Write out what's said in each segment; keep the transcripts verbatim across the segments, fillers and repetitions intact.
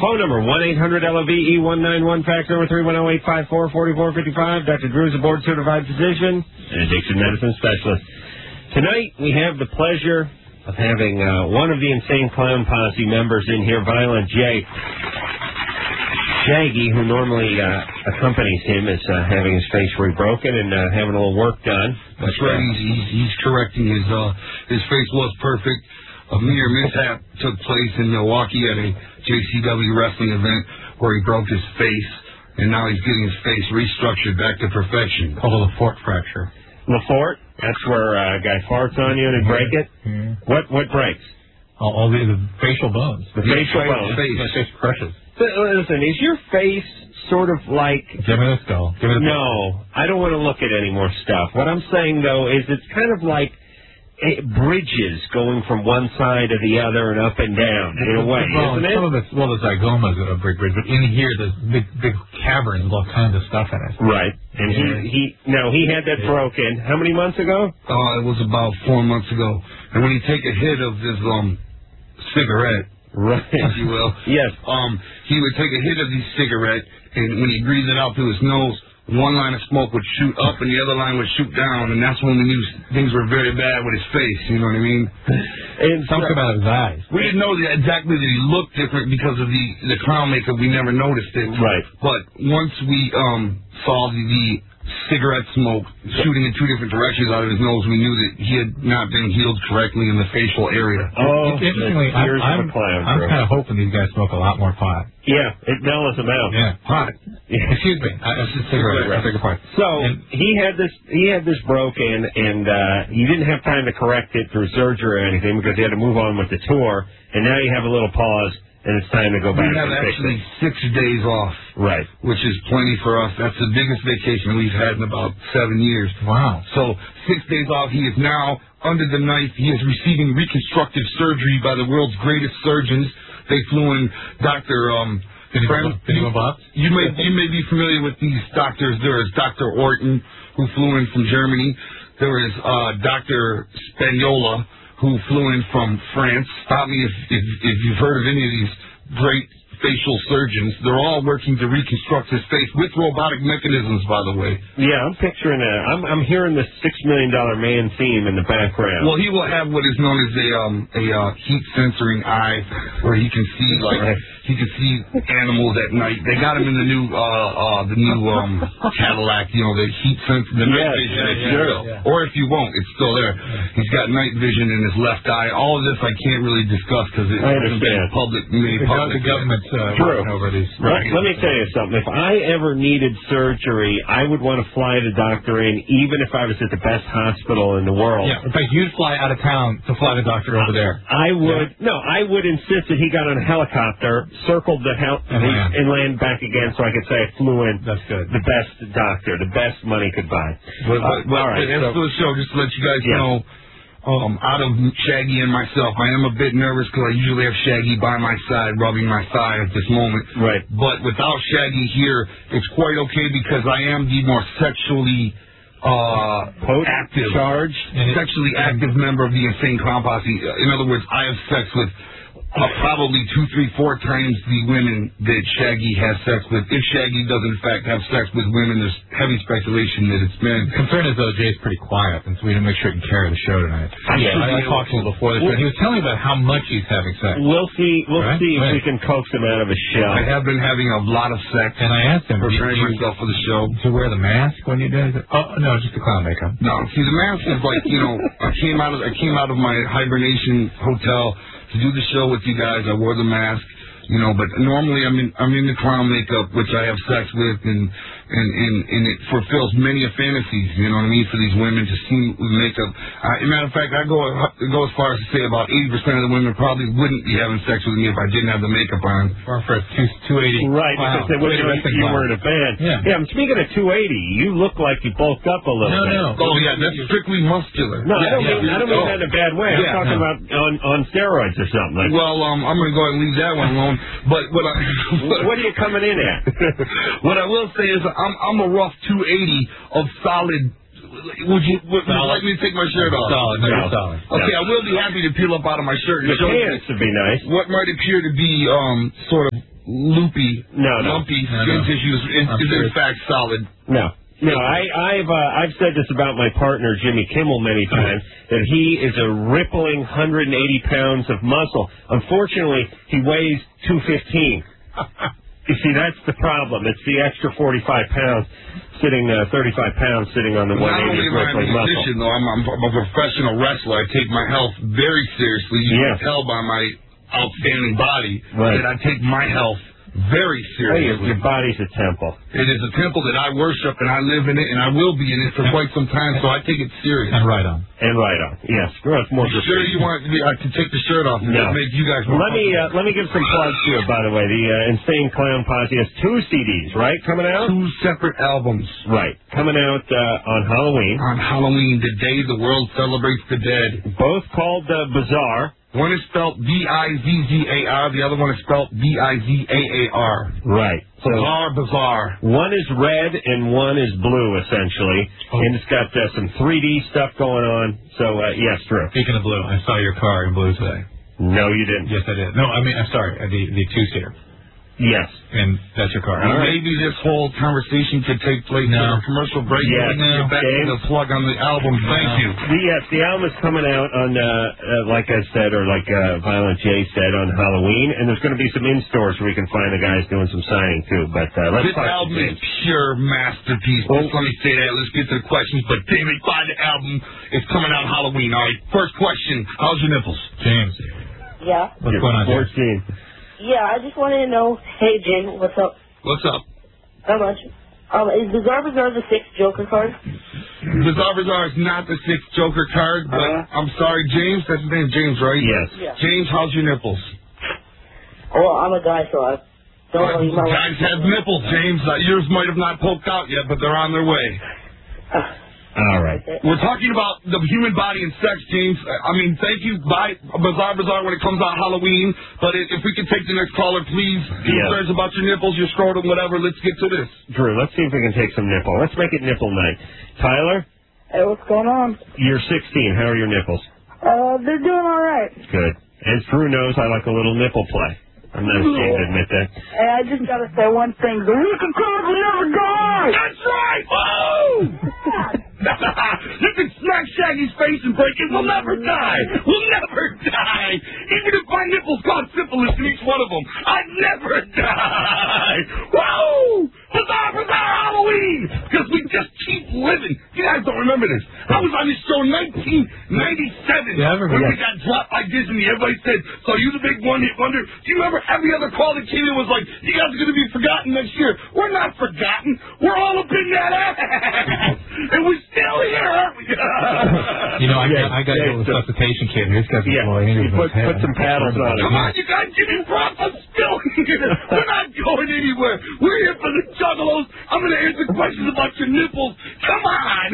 phone number, one eight hundred L O V E one nine one, fax number three one zero eight five four four four five five. Doctor Drew is a board-certified physician and addiction medicine specialist. Tonight, we have the pleasure of having uh, one of the Insane Clown Posse members in here, Violent J. Shaggy, who normally uh, accompanies him, is uh, having his face rebroken and uh, having a little work done. That's right. He's, he's, he's correcting his uh, his face was perfect. A mere mishap took place in Milwaukee at a J C W wrestling event where he broke his face, and now he's getting his face restructured back to perfection. Called a Lafort fracture. Lafort? That's where uh, a guy farts on you and they break it? Mm-hmm. What what breaks? All, all the, the facial bones. The facial bones. Face. My face crushes. Listen, is your face sort of like... Give me the skull. Give me the no, I don't want to look at any more stuff. What I'm saying, though, is it's kind of like it, bridges going from one side to the other and up and down, in a way, well, isn't it? Some of it's, well, the zygomas are a big bridge, but in here, there's big, big caverns with all kinds of stuff in it. Right. And yeah. he, he, now, he had that yeah. broken how many months ago? Uh, it was about four months ago. And when you take a hit of this um cigarette, right, if you will. Yes. Um, he would take a hit of his cigarette, and when he breathed it out through his nose, one line of smoke would shoot up, and the other line would shoot down, and that's when we knew things were very bad with his face. You know what I mean? And something about his eyes. We didn't know that exactly that he looked different because of the the clown makeup. We never noticed it. Right. But once we um saw the, the cigarette smoke shooting in two different directions out of his nose, we knew that he had not been healed correctly in the facial area. Oh, interestingly, I'm, I'm, I'm kind of hoping these guys smoke a lot more pot. Yeah, it mellows them out. Yeah, pot. Excuse me, I, I just cigarette. I beg your pardon. So and, he had this, he had this broken, and uh, he didn't have time to correct it through surgery or anything because he had to move on with the tour. And now you have a little pause. And it's time to go back. We have actually six days off. Right. Which is plenty for us. That's the biggest vacation we've had in about seven years. Wow. So six days off. He is now under the knife. He is receiving reconstructive surgery by the world's greatest surgeons. They flew in Doctor Um, Did you, you may you may be familiar with these doctors. There is Doctor Orton, who flew in from Germany. There is uh, Doctor Spagnola, who flew in from France. Stop me if, if if you've heard of any of these great facial surgeons. They're all working to reconstruct his face with robotic mechanisms, by the way. Yeah, I'm picturing a, I'm I'm hearing the six million dollar man theme in the background. Well, he will have what is known as a um a uh, heat censoring eye, where he can see like he can see animals at night. They got him in the new uh uh the new um Cadillac, you know, the heat sensor, the night yes, vision. Yeah, if you yeah, will. yeah. Or if you won't, it's still there. He's got night vision in his left eye. All of this I can't really discuss because it hasn't been public made public. The government's uh, True. over these. Right. Let me tell you something. If I ever needed surgery, I would want to fly the doctor in, even if I was at the best hospital in the world. Yeah. In fact, you'd fly out of town to fly the doctor over there. I would. Yeah. No, I would insist that he got on a helicopter, circled the hel- and, land. and land back again, so I could say I flew in. That's good. The best doctor, the best money could buy. But, uh, but, all right. And so, for the show, just to let you guys yeah. know. Um, out of Shaggy and myself, I am a bit nervous because I usually have Shaggy by my side rubbing my thigh at this moment. Right. But without Shaggy here, it's quite okay because I am the more sexually uh, Potent, active, charged, sexually active member of the Insane Clown Posse. In other words, I have sex with uh, probably two, three, four times the women that Shaggy has sex with. If Shaggy does in fact have sex with women, there's heavy speculation that it's men. The concern is, though, Jay's pretty quiet, and so we need to make sure he can carry the show tonight. I, yeah, I, I talked to him before the show, and he was telling me about how much he's having sex. We'll see. We'll right? see if right. we can coax him out of his shell. I have been having a lot of sex, and I asked him, preparing you, myself for the show. To wear the mask when you did it? Oh no, just the clown makeup. No, see, the mask is like, you know, I came out of I came out of my hibernation hotel to do the show with you guys. I wore the mask, you know, but normally I'm in I'm in the clown makeup, which I have sex with, and and and, and it fulfills many a fantasies, you know what I mean, for these women to see me with makeup. Uh, as a matter of fact, I go go as far as to say about eighty percent of the women probably wouldn't be having sex with me if I didn't have the makeup on. Or for two eighty. Right, wow. because they wouldn't know if you weren't a fan. Yeah. yeah, I'm speaking of two eighty. You look like you bulked up a little no, bit. No, no. Oh, yeah, that's strictly muscular. No, yeah, I don't yeah, mean, I don't mean oh. that in a bad way. I'm yeah, talking no. about on, on steroids or something. Like well, um, I'm going to go ahead and leave that one alone. But what I... what are you coming in at? What I will say is I'm I'm a rough two eighty of solid. Would you would you like me to take my shirt off? Solid, no, no. solid. Okay, no. I will be happy to peel up out of my shirt and the show pants you would be nice. what might appear to be um sort of loopy, no, no. lumpy no, skin no. tissue is, is, is in fact solid. No. No, I, I've uh, I've said this about my partner Jimmy Kimmel many times, that he is a rippling one hundred eighty pounds of muscle. Unfortunately, he weighs two fifteen. You see, that's the problem. It's the extra forty-five pounds sitting, uh, thirty-five pounds sitting on the one Not eighty only am I a rippling muscle. musician, though, I'm, I'm, I'm a professional wrestler. I take my health very seriously. You Yeah. can tell by my outstanding body Right. that I take my health very Hey, your, seriously. your body's a temple. It is a temple that I worship, and I live in it, and I will be in it for quite some time, so I take it serious. And right on. And right on. Yes. Well, it's more You sure you want me I can take the shirt off and No. make you guys more Let me uh, let me give some plugs here. By the way, the uh, Insane Clown Posse has two C Ds, right, coming out. two separate albums. Right, coming out uh, on Halloween. On Halloween, the day the world celebrates the dead. Both called uh, Bizarre. One is spelled B I Z Z A R, the other one is spelled B I Z A A R. Right. So Bizarre, bizarre. one is red and one is blue, essentially, Oh. and it's got uh, some three D stuff going on. So uh, yes, Drew. Speaking of blue, I saw your car in blue today. No, you didn't. Yes, I did. No, I mean, I'm sorry, uh, the the two-seater. Yes. And that's your car. All right. Maybe this whole conversation could take place No. in a commercial break. Yes, We can get back Dave. to the plug on the album. Thank No. you. The, yes, the album is coming out on, uh, uh, like I said, or like uh, Violent J said, on Halloween, and there's going to be some in stores where we can find the guys doing some signing too. But uh, let's This talk to album is James. pure masterpiece. Well- Just let me say that. Let's get to the questions. But damn it, buy the album. It's coming out Halloween. All right. First question. How's your nipples? James, Yeah. what's You're going on, James? fourteen. Yeah, I just wanted to know, hey, Jay, what's up? What's up? How much? Um, is Bizarre Bizarre the sixth Joker card? Bizarre Bizarre is not the sixth Joker card, but Uh-huh. I'm sorry, James. That's his name, James, right? Yes. Yeah. James, how's your nipples? Well, I'm a guy, so I don't really know. Guys have nipples, James. Uh, yours might have not poked out yet, but they're on their way. All right. We're talking about the human body and sex, James. I mean, thank you. Buy Bizarre Bizarre when it comes out Halloween. But if we could take the next caller, please. Yeah. Concerns about your nipples, your scrotum, whatever. Let's get to this. Drew, let's see if we can take some nipple. Let's make it nipple night. Tyler, Hey, what's going on? you're sixteen. How are your nipples? Uh, they're doing all right. Good. As Drew knows, I like a little nipple play. I'm not ashamed to admit that. Hey, I just gotta say one thing. The Weekend Club will never die! That's right! Woo! You can smack Shaggy's face and break it. We'll never die. We'll never die. Even if my nipples caught syphilis in each one of them, I'd never die. Woo! Bizarre, bizarre Halloween! Because we just keep living. You guys don't remember this. I was on this show in nineteen ninety-seven Yeah, I remember when that. we got dropped by Disney. Everybody said, so you the big one-hit wonder. Do you remember every other call that came in was like, you guys are going to be forgotten next year. We're not forgotten. We're all up in that ass. And we're still here, aren't we? You know, I Yeah, got, I got yeah, a little so- resuscitation kit here. It's got some Yeah, boy in you his put, head. put some paddles on it. Come on, you guys, give me props. I'm still here. We're not going anywhere. We're here for the juggalos. I'm going to answer questions about your nipples. Come on.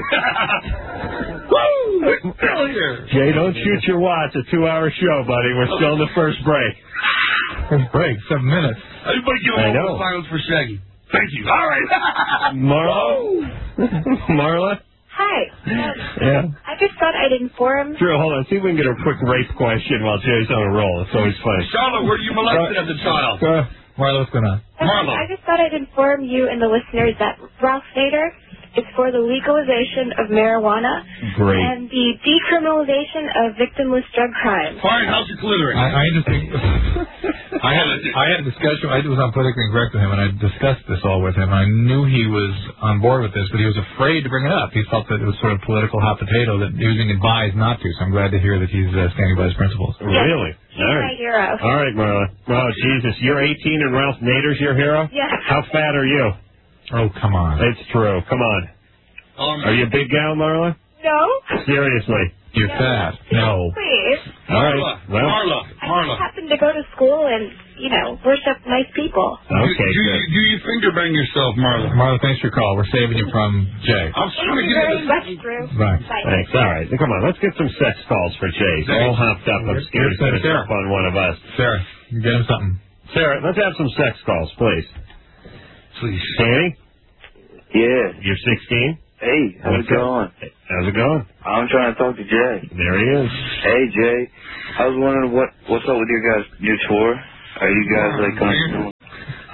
Woo! We're still here. Jay, don't shoot your watch. A two-hour show, buddy. We're still in the first break. First break, seven minutes. Everybody give I a know. moment of silence for Shaggy. Thank you. All right. Marla? Marla? Hi. Yeah. I just thought I'd inform. Drew, hold on. See if we can get a quick rape question while Jay's on a roll. It's always funny. Charlotte, were you molested as a child? Uh, Marla, what's going on? Marlo. I just thought I'd inform you and the listeners that Ralph Nader is for the legalization of marijuana Great. and the decriminalization of victimless drug crimes. Fine, how's your clitoris? I, I just think I had a, I had a discussion. I was on Politically Incorrect with him, and I discussed this all with him. I knew he was on board with this, but he was afraid to bring it up. He felt that it was sort of political hot potato that he was being advised not to. So I'm glad to hear that he's uh, standing by his principles. Really? He's All my right. hero. All right, Marla. Oh, Jesus. You're eighteen and Ralph Nader's your hero? Yeah. How fat are you? Oh, come on. It's true. Come on. Um, Are you a big gal, Marla? No? Seriously. You're fat. No. Please. All Marla, right. Well, Marla, I Marla. just happened to go to school and, you know, worship nice people. Do, okay, do, you, good. do you finger bang yourself, Marla? Marla, thanks for your call. We're saving you from Jay. I was Thank trying to you get very into much, Drew. Right. Bye. Thanks. All right. Come on. Let's get some sex calls for Jay. He's all hopped up. I'm scared he's going to Sarah. jump on one of us. Sarah, get him something. Sarah, let's have some sex calls, please. Please. Danny, Yeah. you're sixteen. Hey, how's it What's up? going? How's it going? I'm trying to talk to Jay. There he is. Hey, Jay. I was wondering what what's up with your guys' new tour. Are you guys like going?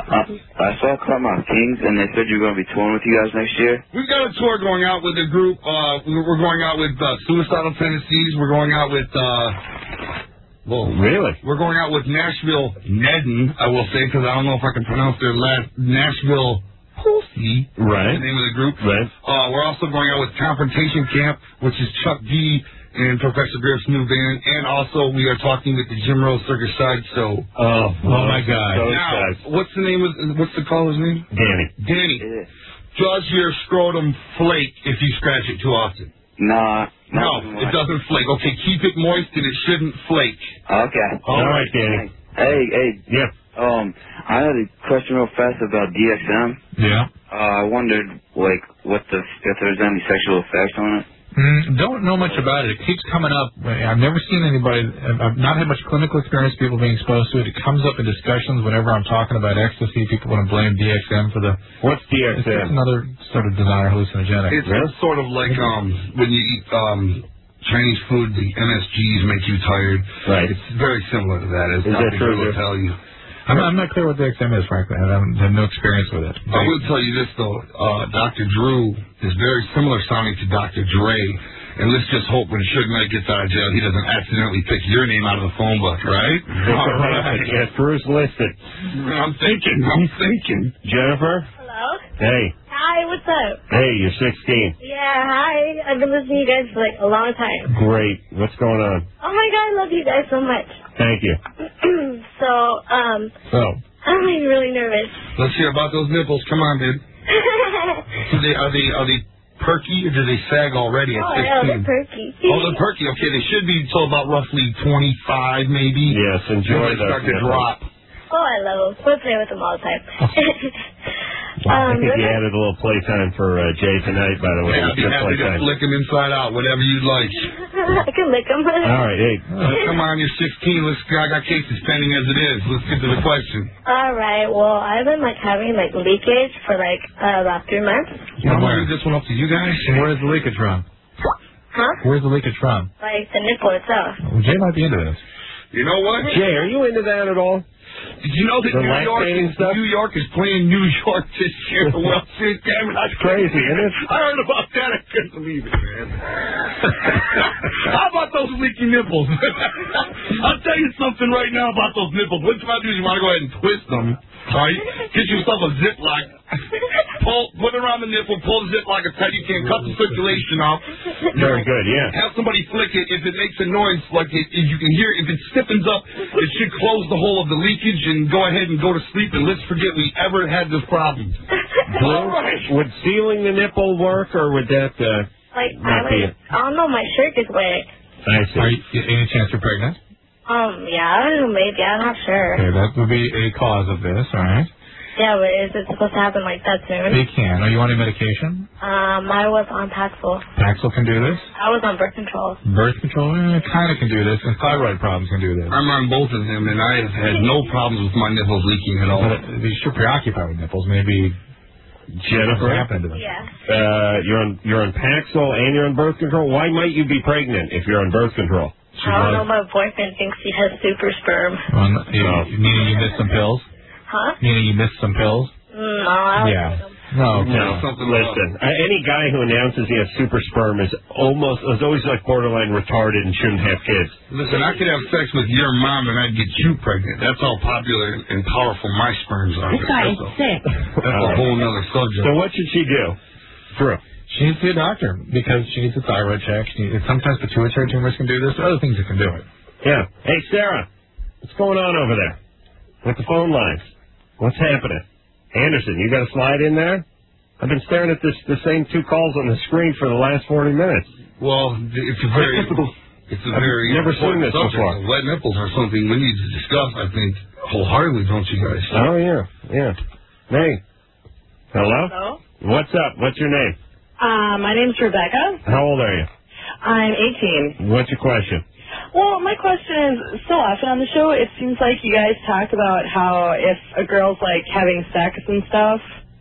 I saw Cottonmouth Kings, and they said you were going to be touring with you guys next year. We've got a tour going out with a group. Uh, we're going out with uh, Suicidal Tendencies. We're going out with... Uh, Whoa. Really? We're going out with Nashville Nedden, I will say, because I don't know if I can pronounce their last... Nashville... Pussy. Right. The name of the group. Right. Uh, we're also going out with Confrontation Camp, which is Chuck D and Professor Griff's new band. And also we are talking with the Jim Rose Circus Sideshow. Oh, oh my God. Now, what's the name of... What's the caller's name? Danny. Danny. Yeah. Does your scrotum flake if you scratch it too often? Nah. No, it doesn't flake. Okay, keep it moist and it shouldn't flake. Okay. All right, Danny. Hey, hey. Yeah. Um, I had a question real fast about D X M. Yeah. Uh, I wondered, like, what the if there's any sexual effects on it. Mm, don't know much about it. It keeps coming up. I've never seen anybody, I've not had much clinical experience, people being exposed to it. It comes up in discussions whenever I'm talking about ecstasy. People want to blame D X M for the... What's D X M? It's just another sort of designer hallucinogenic. It's really? sort of like um when you eat um Chinese food, the M S Gs make you tired. Right. It's very similar to that, as Is that Doctor true, Drew will Drew? tell you. I'm, I'm not clear what D X M is, frankly. I haven't had no experience with it. I will tell you this, though. Uh, Doctor Drew is very similar sounding to Doctor Dre. And let's just hope when Suge Knight gets out of jail, he doesn't accidentally pick your name out of the phone book, right? All right. Yes, Drew's listed. I'm thinking. I'm thinking. Jennifer? Hello? Hey. Hi, what's up? Hey, you're sixteen. Yeah, hi. I've been listening to you guys for like a long time. Great. What's going on? Oh my god, I love you guys so much. Thank you. so, um, So, I'm like really nervous. Let's hear about those nipples. Come on, dude. So they, are they are they perky or do they sag already at Oh, sixteen? no, they're perky. Oh, they're perky. Okay, they should be until about roughly twenty-five, maybe. Yes, enjoy Then they start to that. drop. Oh, I love them. We play with them all the time. I um, think you added a little playtime for uh, Jay tonight, by the way. Yeah, I'd be Good happy to playtime. flick them inside out, whatever you'd like. I can lick them. All right, hey. Uh, come on, you're sixteen. Let's. I got cases pending as it is. Let's get to the question. All right. Well, I've been like having like leakage for like uh, about three months. I'm gonna leave this one up to you guys. and where's the leakage from? Huh? Where's the leakage from? Like the nipple itself. Well, Jay might be into this. You know what? Jay, are you into that at all? Did you know that The New York, lactating is, stuff? New York is playing New York this year? The World Series. Damn it, that's Crazy, isn't it? I heard about that. I couldn't believe it, man. How about those leaky nipples? I'll tell you something right now about those nipples. What you want to do is you want to go ahead and twist them, right? Get yourself a Ziploc. Pull, put it around the nipple, pull the Ziploc as tight as you can, cut the circulation off. Very good, yeah. Have somebody flick it. If it makes a noise, like it, if you can hear it, if it stiffens up, it should close the hole of the leakage and go ahead and go to sleep. And let's forget we ever had this problem. Blue, would sealing the nipple work, or would that, uh... Like Not I, be like, I don't know. My shirt is wet. I see. Are you, any chance you're pregnant? Um. Yeah. I don't know. Maybe. I'm not sure. Okay, that would be a cause of this, all right? Yeah, but is it supposed to happen like that soon? They can. Are you on any medication? Um. I was on Paxil. Paxil can do this. I was on birth control. Birth control eh, kind of can do this, and thyroid problems can do this. I'm on both of them, and I have had no problems with my nipples leaking at all. But uh, you should preoccupy with nipples. Maybe Jennifer, what happened to them? Yeah. uh, you're on you're on Paxil and you're on birth control. Why might you be pregnant if you're on birth control? I don't know. My boyfriend thinks he has super sperm. Well, you, Oh. meaning you missed some pills? Huh? Meaning you missed some pills? No. I don't Yeah. think I'm- No. Okay. No, something listen. Uh, any guy who announces he has super sperm is almost is always like borderline retarded and shouldn't have kids. Listen, I could have sex with your mom and I'd get you pregnant. That's how popular and powerful my sperms are. This guy is That's a- sick. That's a whole nother subject. So what should she do? Drew. She needs to see a doctor because she needs a thyroid check. She needs, sometimes pituitary tumors can do this. Other things that can do it. Yeah. Hey, Sarah, what's going on over there with the phone lines? What's happening? Anderson, you got a slide in there? I've been staring at this the same two calls on the screen for the last forty minutes. Well, it's a very, it's a very I've never seen important this subject. before. Wet nipples are something we need to discuss, I think, wholeheartedly, don't you guys? Oh, yeah, yeah. Hey. Hello? Hello? What's up? What's your name? Uh, my name's Rebecca. How old are you? I'm eighteen. What's your question? Well, my question is, so often on the show, it seems like you guys talk about how if a girl's, like, having sex and stuff,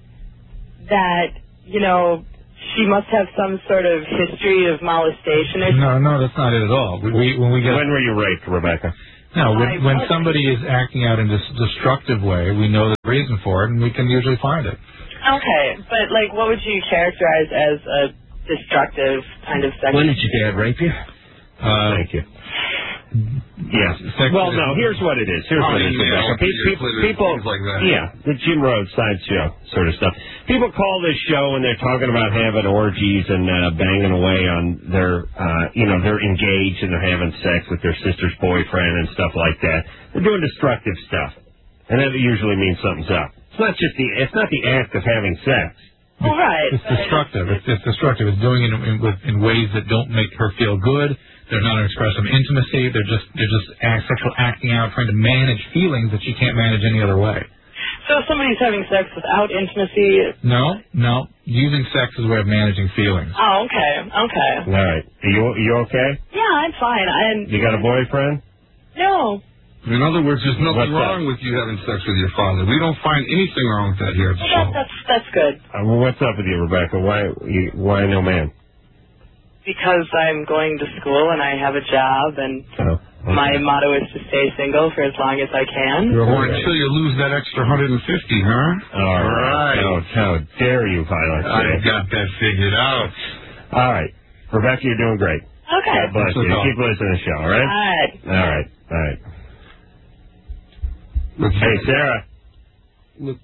that, you know, she must have some sort of history of molestation or No, no, that's not it at all. We, we when we get When were you raped, Rebecca? No, when, when somebody is acting out in this destructive way, we know the reason for it, and we can usually find it. Okay, but, like, what would you characterize as a destructive kind of sex? When did your dad rape you? Uh, Thank you. Yeah. Well, no, here's what it is. Here's Oh, what it is. email, Pe- pe- Twitter, people, things like that. yeah, the Jim Rhodes sideshow sort of stuff. People call this show and they're talking about having orgies and uh, banging away on their, uh, you know, they're engaged and they're having sex with their sister's boyfriend and stuff like that. They're doing destructive stuff, and that usually means something's up. It's not just the, it's not the act of having sex. Well, right. It's destructive. It's, it's destructive. It's doing it in, in, in ways that don't make her feel good. They're not an expression of intimacy. They're just they're just act, sexual acting out, trying to manage feelings that she can't manage any other way. So if somebody's having sex without intimacy... No, no. Using sex is a way of managing feelings. Oh, okay, okay. All right. Are you, you okay? Yeah, I'm fine. I'm... You got a boyfriend? No. In other words, there's nothing What's wrong that? with you having sex with your father. We don't find anything wrong with that here at the Well, show. that, that's, that's good. Uh, well, what's up with you, Rebecca? Why you, why no man? Because I'm going to school and I have a job, and Oh, okay. my motto is to stay single for as long as I can. Or until you lose that extra one hundred fifty, huh? All right. How, how dare you, Violet? I got that figured out. All right. Rebecca, you're doing great. Okay. God bless you. Keep listening to the show, all right? All right. All right. All right. Hey, Sarah. Look,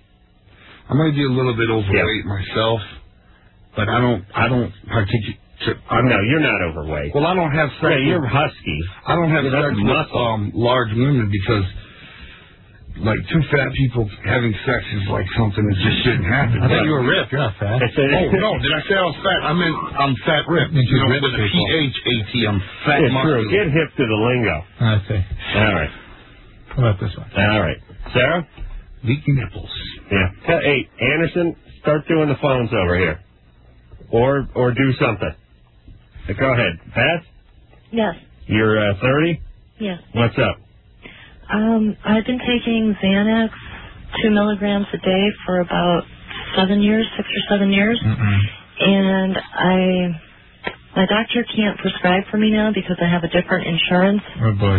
I might be a little bit overweight myself, but I don't, I don't particularly. I don't, no, you're not overweight. Well, I don't have sex. Yeah, you're with, husky. I don't have You're sex with muscle. um, large women because, like, two fat people having sex is like something that just shouldn't happen. I thought you were ripped. You're not fat. It's a, Oh no! Did I say I was fat? I meant I'm fat ripped. You You know, ripped with a P people. H A T. I'm fat. it's true. muscular. Get hip to the lingo. I see. All right. How about this one? All right. Sarah? Weak nipples. Yeah. Hey, Anderson, start doing the phones over here. Or or do something. Go ahead. Pat? Yes. You're uh, thirty? Yes. What's up? Um, I've been taking Xanax, two milligrams a day for about seven years, six or seven years. Mm-mm. And I, my doctor can't prescribe for me now because I have a different insurance. Oh, boy.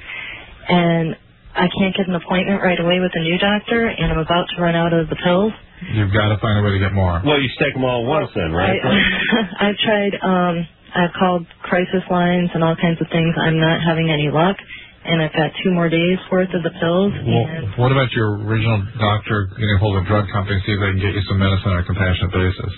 And I can't get an appointment right away with a new doctor, and I'm about to run out of the pills. You've got to find a way to get more. Well, you take them all at once then, right? I, I've tried, um, I've called crisis lines and all kinds of things. I'm not having any luck, and I've got two more days worth of the pills. Well, And what about your original doctor getting a hold of a drug company, see if they can get you some medicine on a compassionate basis?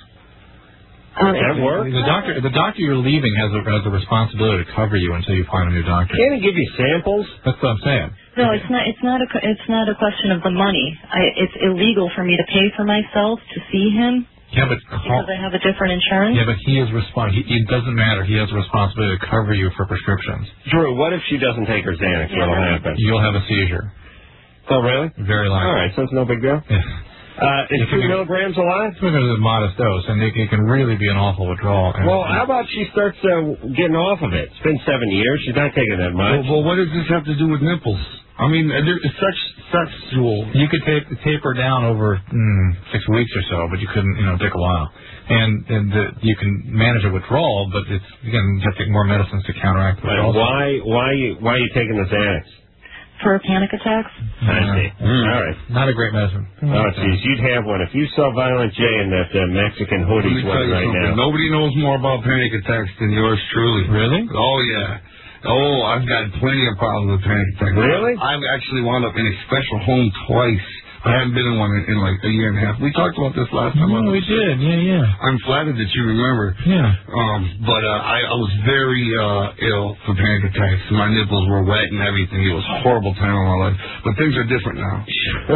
um, That works? The doctor, the doctor you're leaving has a, has a responsibility to cover you until you find a new doctor. Can't he give you samples? That's what I'm saying. No, it's not. It's not a. It's not a question of the money. I, it's illegal for me to pay for myself to see him Yeah, but because I have a different insurance. yeah, but he is respons- he, It doesn't matter. He has a responsibility to cover you for prescriptions. Drew, what if she doesn't take her Xanax? Yeah. What'll happen? You'll have a seizure. Oh, really? Very likely. All right, so it's no big deal. Yeah. Uh, is You two can- milligrams a lot? It's a modest dose, and it, it can really be an awful withdrawal. And Well, how about she starts uh, getting off of it? It's been seven years. She's not taking that Well, much. well, what does this have to do with nipples? I mean, uh, there- it's sex, sexual. You could tape, taper down over mm, six weeks or so, but you couldn't, you know, take a while. And, and the, you can manage a withdrawal, but it's again you have to take more medicines to counteract the But withdrawal. why, why, why are you taking the Xanax? For panic attacks. I see. Mm. All right. Not a great medicine. Oh, geez, you'd have one if you saw Violent J in that uh, Mexican Let hoodie me tell sweater you right something. now. Nobody knows more about panic attacks than yours truly. Really? Oh, yeah. Oh, I've got plenty of problems with panic attacks. Really? I've actually wound up in a special home twice. I haven't been in one in, in like a year and a half. We talked about this last time. Oh, on the we show. did. Yeah, yeah. I'm flattered that you remember. Yeah. Um, but uh, I, I was very uh, ill for panic attacks. My nipples were wet and everything. It was a horrible time of my life. But things are different now.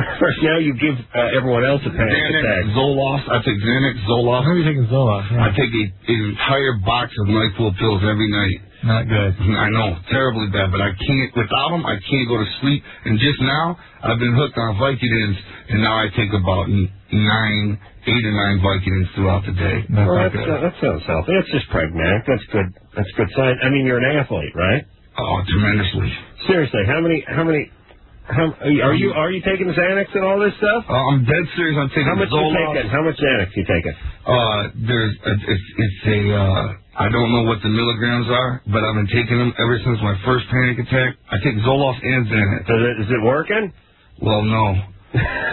Now you give uh, everyone else a panic Xanax, attack. Zoloft. I take Xanax, Zoloft. How are you taking Zoloft? Yeah. I take a, an entire box of NyQuil pills every night. Not good. I know, terribly bad, but I can't, without them, I can't go to sleep. And just now, I've been hooked on Vicodins, and now I take about nine, eight or nine Vicodins throughout the day. That's Well, not that's, good. uh, that sounds healthy. That's just pragmatic. That's good. That's good sign. I mean, you're an athlete, right? Oh, tremendously. Seriously, how many? How many? How are you? Are you taking Xanax and all this stuff? Uh, I'm dead serious. I'm taking How much you Zoloft. taking? How much Xanax you taking? Uh, there's, a, it's, it's a, uh, I don't know what the milligrams are, but I've been taking them ever since my first panic attack. I take Zoloft and Xanax. Is it, is it working? Well, no.